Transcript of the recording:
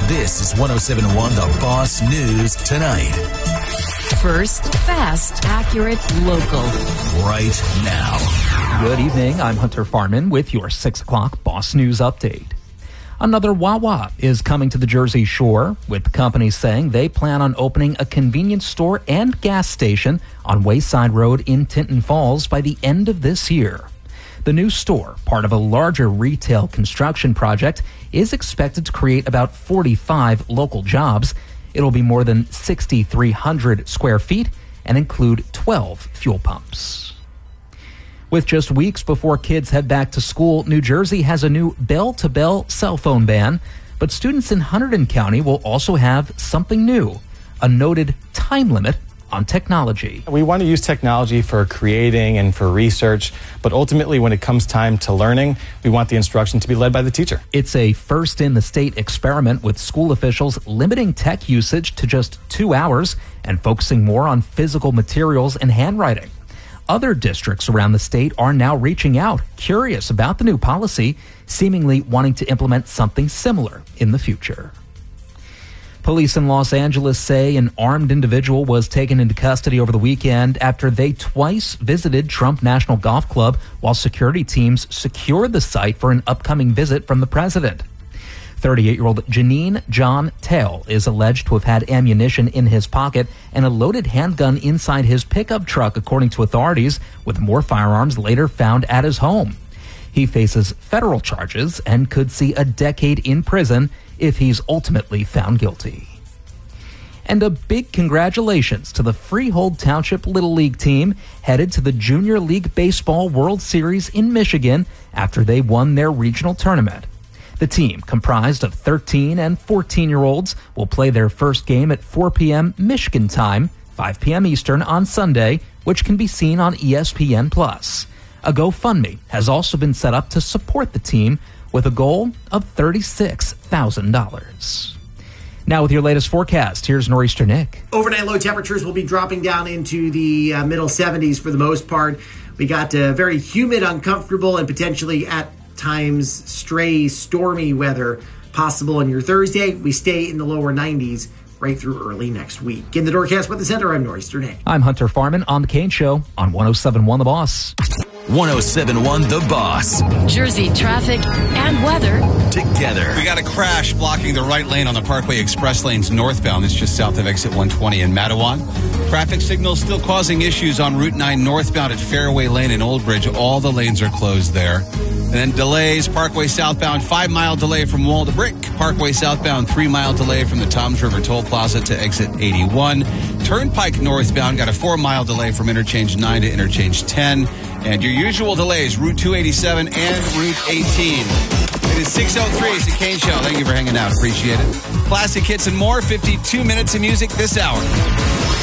This is 107.1 The Boss News Tonight. First, fast, accurate, local. Right now. Good evening. I'm Hunter Farman with your 6 o'clock Boss News Update. Another Wawa is coming to the Jersey Shore, with the company saying they plan on opening a convenience store and gas station on Wayside Road in Tinton Falls by the end of this year. The new store, part of a larger retail construction project, is expected to create about 45 local jobs. It'll be more than 6,300 square feet and include 12 fuel pumps. With just weeks before kids head back to school, New Jersey has a new bell-to-bell cell phone ban, but students in Hunterdon County will also have something new, a noted time limit on technology. We want to use technology for creating and for research, but ultimately when it comes time to learning, we want the instruction to be led by the teacher. It's a first-in-the-state experiment with school officials limiting tech usage to just 2 hours and focusing more on physical materials and handwriting. Other districts around the state are now reaching out, curious about the new policy, seemingly wanting to implement something similar in the future. Police in Los Angeles say an armed individual was taken into custody over the weekend after they twice visited Trump National Golf Club while security teams secured the site for an upcoming visit from the president. 38-year-old Janine John Tale is alleged to have had ammunition in his pocket and a loaded handgun inside his pickup truck, according to authorities, with more firearms later found at his home. He faces federal charges and could see a decade in prison if he's ultimately found guilty. And a big congratulations to the Freehold Township Little League team headed to the Junior League Baseball World Series in Michigan after they won their regional tournament. The team, comprised of 13 and 14-year-olds, will play their first game at 4 p.m. Michigan time, 5 p.m. Eastern on Sunday, which can be seen on ESPN+. A GoFundMe has also been set up to support the team with a goal of $36,000. Now with your latest forecast, here's Nor'easter Nick. Overnight low temperatures will be dropping down into the middle 70s for the most part. We got very humid, uncomfortable, and potentially at times stray stormy weather possible on your Thursday. We stay in the lower 90s right through early next week. In the Doorcast Weather Center, I'm Nor'easter Nick. I'm Hunter Farman on The Kane Show on 107.1 The Boss. 107.1 The Boss. Jersey traffic and weather together. We got a crash blocking the right lane on the Parkway Express lanes northbound. It's just south of exit 120 in Matawan. Traffic signals still causing issues on Route 9 northbound at Fairway Lane in Old Bridge. All the lanes are closed there. And then delays, Parkway southbound, 5-mile delay from Wall to Brick. Parkway southbound, 3-mile delay from the Toms River Toll Plaza to exit 81. Turnpike northbound got a 4-mile delay from interchange 9 to interchange 10. And your usual delays, Route 287 and Route 18. It is 6:03. It's the Kane Show. Thank you for hanging out. Appreciate it. Classic hits and more. 52 minutes of music this hour.